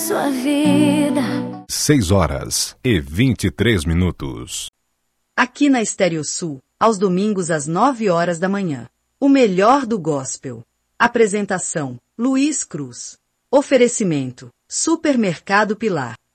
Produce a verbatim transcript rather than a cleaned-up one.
sua vida. Seis horas e vinte e três minutos. Aqui na Estéreo Sul, aos domingos às nove horas da manhã. O melhor do gospel. Apresentação, Luiz Cruz. Oferecimento, Supermercado Pilar.